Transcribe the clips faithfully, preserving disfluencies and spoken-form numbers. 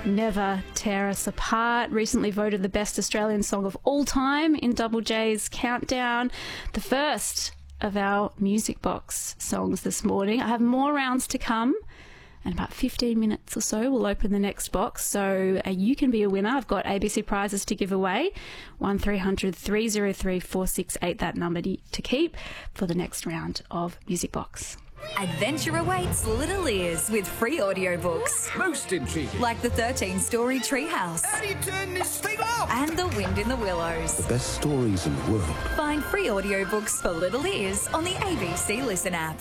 Never Tear Us Apart, recently voted the best Australian song of all time in Double J's Countdown, the first of our Music Box songs this morning. I have more rounds to come. In about fifteen minutes or so, we'll open the next box. So uh, you can be a winner. I've got A B C prizes to give away. one three hundred three oh three four six eight, that number to, to keep for the next round of Music Box. Adventure awaits Little Ears with free audiobooks. Most intriguing. Like the thirteen-story Treehouse. How do you turn this thing off? And The Wind in the Willows. The best stories in the world. Find free audiobooks for Little Ears on the A B C Listen app.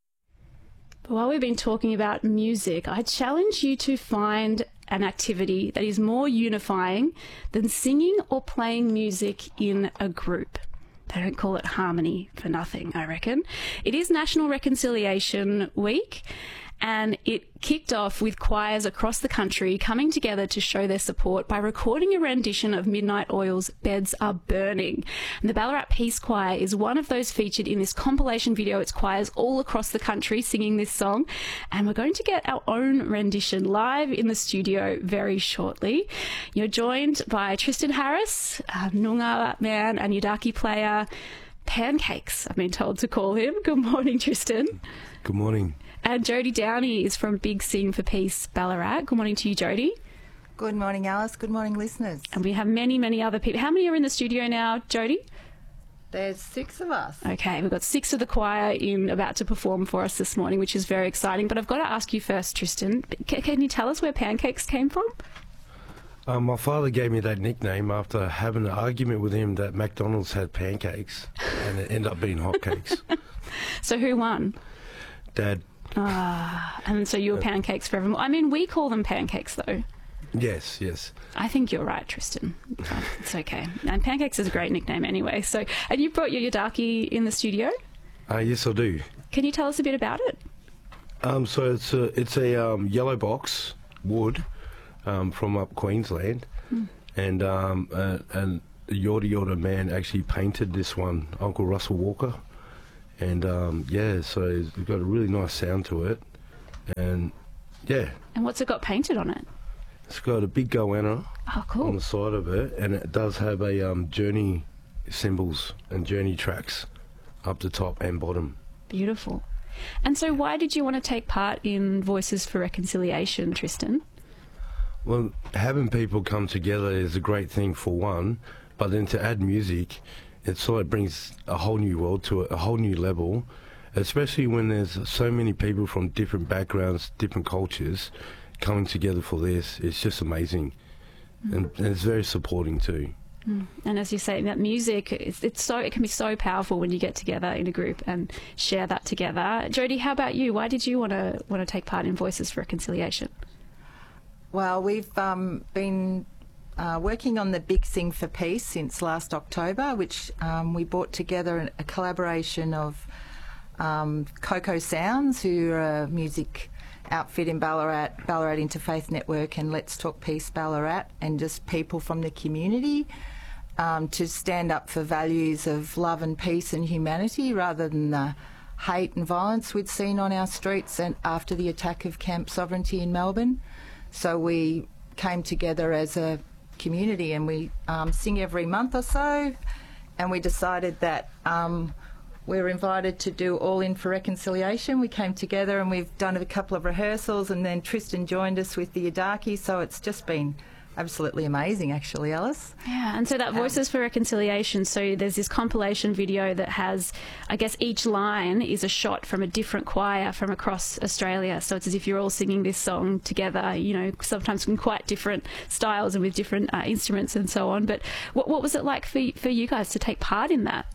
While we've been talking about music, I challenge you to find an activity that is more unifying than singing or playing music in a group. They don't call it harmony for nothing, I reckon. It is National Reconciliation Week, and it kicked off with choirs across the country coming together to show their support by recording a rendition of Midnight Oil's Beds Are Burning. And the Ballarat Peace Choir is one of those featured in this compilation video. It's choirs all across the country singing this song, and we're going to get our own rendition live in the studio very shortly. You're joined by Tristan Harris, a Noongar man and Yidaki player, Pancakes, I've been told to call him. Good morning, Tristan. Good morning. And Jodie Downey is from Big Sing for Peace, Ballarat. Good morning to you, Jodie. Good morning, Alice. Good morning, listeners. And we have many, many other people. How many are in the studio now, Jodie? There's six of us. Okay, we've got six of the choir in about to perform for us this morning, which is very exciting. But I've got to ask you first, Tristan, can, can you tell us where Pancakes came from? Um, my father gave me that nickname after having an argument with him that McDonald's had pancakes and it ended up being hotcakes. So who won? Dad. Ah, and so you were Pancakes forevermore. I mean, we call them Pancakes, though. Yes, yes. I think you're right, Tristan. It's okay. And Pancakes is a great nickname anyway. So, and you brought your Yidaki in the studio? Uh, yes, I do. Can you tell us a bit about it? Um, so it's a, it's a um, yellow box wood um, from up Queensland. Mm. And, um, uh, and the Yorta Yorta man actually painted this one, Uncle Russell Walker. And, um, yeah, so it's got a really nice sound to it. And, yeah. And what's it got painted on it? It's got a big goanna oh, cool. on the side of it, and it does have a um, journey symbols and journey tracks up the top and bottom. Beautiful. And so why did you want to take part in Voices for Reconciliation, Tristan? Well, having people come together is a great thing for one, but then to add music, it sort of brings a whole new world to it, a whole new level, especially when there's so many people from different backgrounds, different cultures coming together for this. It's just amazing. Mm. and, and it's very supporting too. Mm. And as you say, that music, it's, it's so it can be so powerful when you get together in a group and share that together. Jodie, how about you? Why did you want to want to take part in Voices for Reconciliation? Well, we've um, been Uh, working on the Big Sing for Peace since last October, which um, we brought together a collaboration of um, Coco Sounds, who are a music outfit in Ballarat, Ballarat Interfaith Network and Let's Talk Peace Ballarat, and just people from the community um, to stand up for values of love and peace and humanity rather than the hate and violence we'd seen on our streets and after the attack of Camp Sovereignty in Melbourne. So we came together as a community and we um, sing every month or so, and we decided that um, we were invited to do All In for Reconciliation. We came together and we've done a couple of rehearsals, and then Tristan joined us with the Yidaki, so it's just been absolutely amazing, actually, Alice. Yeah, and so that Voices um, for Reconciliation, so there's this compilation video that has, I guess each line is a shot from a different choir from across Australia, so it's as if you're all singing this song together, you know, sometimes in quite different styles and with different uh, instruments and so on. But what, what was it like for, for you guys to take part in that?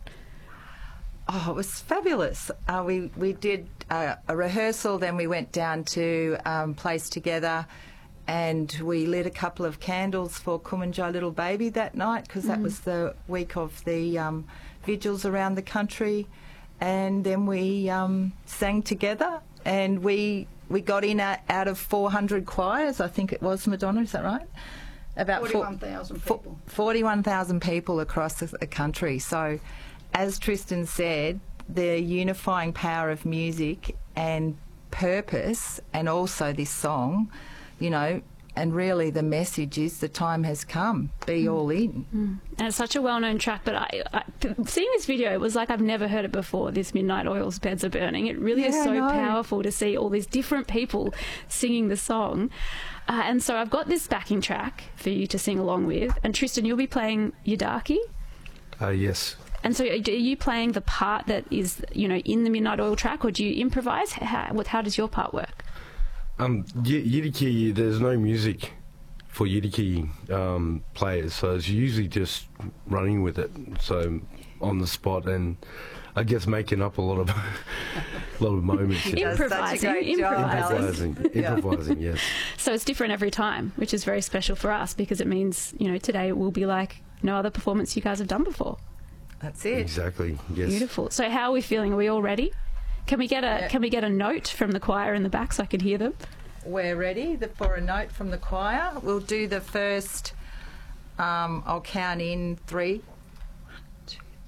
Oh, it was fabulous. Uh, we, we did uh, a rehearsal, then we went down to um, Place Together, and we lit a couple of candles for Kumanjai Little Baby that night, because that mm. was the week of the um, vigils around the country. And then we um, sang together, and we we got in at, out of four hundred choirs, I think it was, Madonna, is that right? About forty-one thousand people. forty-one thousand people across the, the country. So, as Tristan said, the unifying power of music and purpose, and also this song, you know, and really the message is the time has come. Be Mm. all in. Mm. And it's such a well-known track, but I, I, seeing this video, it was like I've never heard it before, this Midnight Oil's Beds Are Burning. It really is Yeah, I so know. powerful to see all these different people singing the song. Uh, and so I've got this backing track for you to sing along with. And Tristan, you'll be playing Yidaki. Uh, yes. And so are you playing the part that is, you know, in the Midnight Oil track, or do you improvise? How, what, how does your part work? Um, y- Yidaki, there's no music for Yidaki um, players, so it's usually just running with it. So on the spot, and I guess making up a lot of a lot of moments. He Yeah. does such a Improvising, great job, improvising. Improvising, Yeah. improvising, yes. So it's different every time, which is very special for us because it means, you know, today will be like no other performance you guys have done before. That's it. Exactly. Yes. Beautiful. So how are we feeling? Are we all ready? Can we get a Yeah. Can we get a note from the choir in the back so I can hear them? We're ready the, for a note from the choir. We'll do the first, um, I'll count in three,